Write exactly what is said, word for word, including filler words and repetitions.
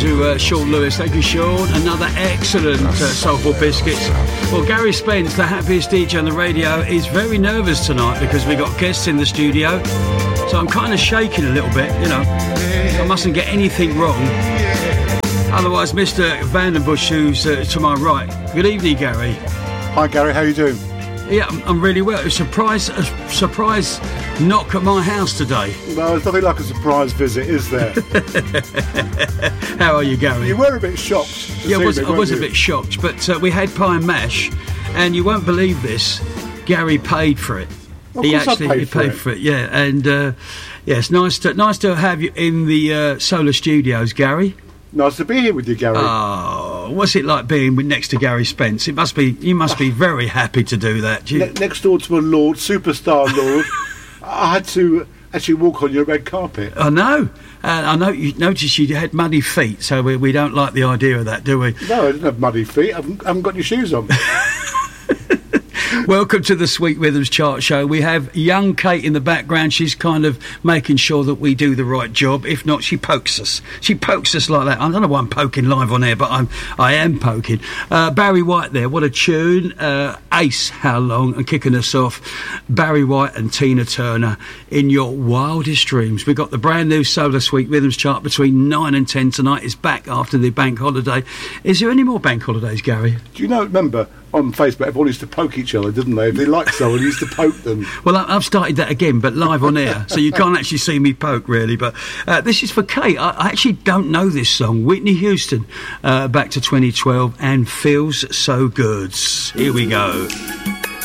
to uh, Sean Lewis. Thank you, Sean. Another excellent uh, Soulful Biscuits. Well, Gary Spence, the happiest D J on the radio, is very nervous tonight because we got guests in the studio. So I'm kind of shaking a little bit, you know. I mustn't get anything wrong. Otherwise, Mister Vandenbush, who's uh, to my right. Good evening, Gary. Hi, Gary. How are you doing? Yeah, I'm, I'm really well. A surprise, a surprise knock at my house today. No, there's nothing like a surprise visit, is there? How are you, Gary? You were a bit shocked. Yeah, I was, me, I was you? a bit shocked, but uh, we had pie and mash, and you won't believe this, Gary paid for it. Of he course actually I paid, he for, paid it. for it, yeah. And uh, yeah, it's nice to nice to have you in the uh, Solar Studios, Gary. Nice to be here with you, Gary. Oh, what's it like being with, next to Gary Spence? It must be. You must be very happy to do that. You... Ne- next door to a Lord, superstar Lord, I had to actually walk on your red carpet. I know. Uh, I know. You noticed you had muddy feet, so we, we don't like the idea of that, do we? No, I didn't have muddy feet. I haven't, I haven't got any shoes on. Welcome to the Sweet Rhythms Chart Show. We have young Kate in the background. She's kind of making sure that we do the right job. If not, she pokes us. She pokes us like that. I don't know why I'm poking live on air, but I'm, I am poking. Uh, Barry White there. What a tune. Uh, Ace, How Long? And kicking us off, Barry White and Tina Turner, In Your Wildest Dreams. We've got the brand new Solar Sweet Rhythms Chart between nine and ten tonight. It's back after the bank holiday. Is there any more bank holidays, Gary? Do you know, remember, on Facebook, everyone used to poke each other, didn't they? If they liked someone, used to poke them. Well, I've started that again, but live on air, so you can't actually see me poke, really. But uh, this is for Kate. I, I actually don't know this song. Whitney Houston, uh, back to twenty twelve, and Feels So Good. Here we go.